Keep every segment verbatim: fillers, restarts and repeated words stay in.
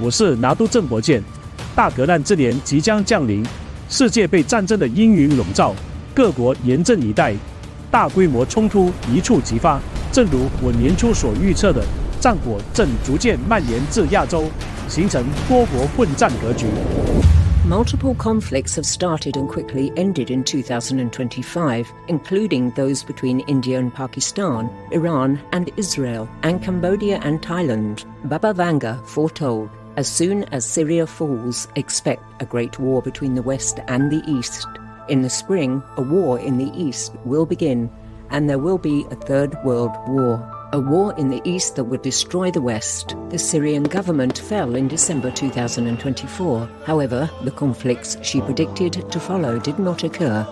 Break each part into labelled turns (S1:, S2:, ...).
S1: 我是拿督郑伯健。大革难之年即将降临，世界被战争的阴云笼罩，各国严阵以待，大规模冲突一触即发。正如我年初所预测的，战火正逐渐蔓延至亚洲，形成多国混战格局。
S2: Multiple conflicts have started and quickly ended in two thousand twenty-five, including those between India and Pakistan, Iran and Israel, and Cambodia and Thailand. Baba Vanga foretold, as soon as Syria falls, expect a great war between the West and the East. In the spring, a war in the East will begin, and there will be a Third World War. A war in the East that would destroy the West. The Syrian government fell in December two thousand twenty-four. However, the conflicts she predicted to follow did not occur.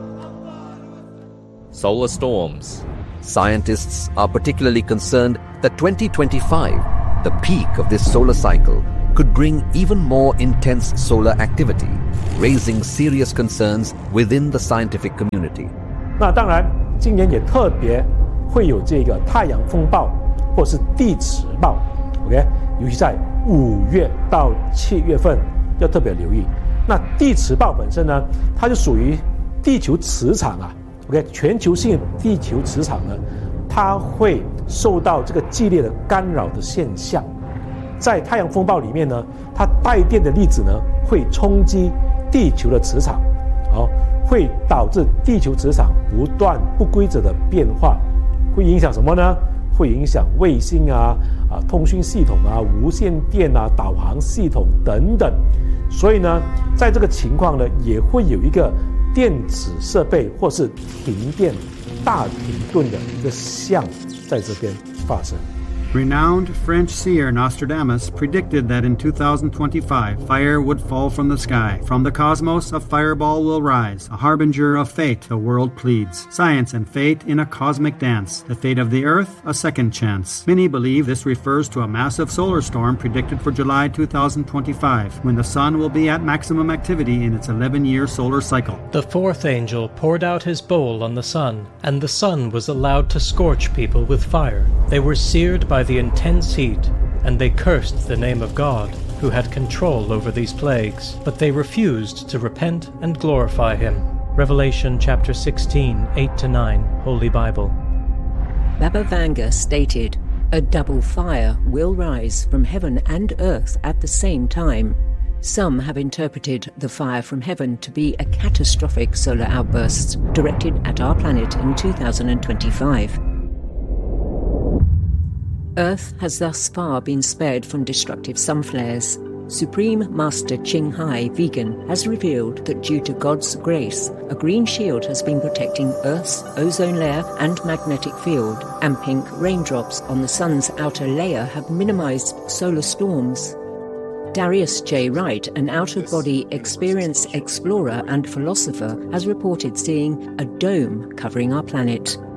S3: Solar storms.
S4: Scientists are particularly concerned that twenty twenty-five, the peak of this solar cycle, could bring even more intense solar activity, raising serious concerns within the scientific community.
S5: 那当然，今年也特别会有这个太阳风暴或是地磁暴 ，OK， 尤其在五月到七月份要特别留意。那地磁暴本身呢，它就属于地球磁场啊 ，OK， 全球性地球磁场呢，它会受到这个激烈的干扰的现象。在太阳风暴里面呢，它带电的粒子呢会冲击地球的磁场，哦，会导致地球磁场不断不规则的变化。会影响什么呢？会影响卫星啊、啊通讯系统啊、无线电啊、导航系统等等。所以呢，在这个情况呢，也会有一个电子设备或是停电、大停顿的一个象在这边发生。
S6: Renowned French seer Nostradamus predicted that in two thousand twenty-five, fire would fall from the sky. From the cosmos, a fireball will rise, a harbinger of fate, the world pleads. Science and fate in a cosmic dance. The fate of the Earth, a second chance. Many believe this refers to a massive solar storm predicted for July two thousand twenty-five, when the sun will be at maximum activity in its eleven-year solar cycle.
S7: The fourth angel poured out his bowl on the sun, and the sun was allowed to scorch people with fire. They were seared by the intense heat, and they cursed the name of God, who had control over these plagues, but they refused to repent and glorify him. Revelation chapter sixteen, eight to nine, Holy Bible.
S2: Baba Vanga stated, a double fire will rise from heaven and earth at the same time. Some have interpreted the fire from heaven to be a catastrophic solar outburst directed at our planet in two thousand twenty-five. Earth has thus far been spared from destructive sun flares. Supreme Master Ching Hai Vegan has revealed that due to God's grace, a green shield has been protecting Earth's ozone layer and magnetic field, and pink raindrops on the sun's outer layer have minimized solar storms. Darius J. Wright, an out-of-body experience explorer and philosopher, has reported seeing a dome covering our planet.